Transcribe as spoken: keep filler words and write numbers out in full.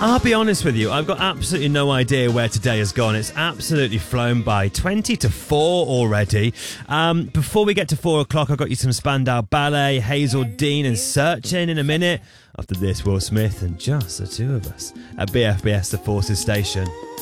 I'll be honest with you, I've got absolutely no idea where today has gone. It's absolutely flown by. twenty to four already. Um, before we get to four o'clock, I've got you some Spandau Ballet, Hazel Dean and Searching in a minute. After this, Will Smith and just the two of us at B F B S The Forces Station.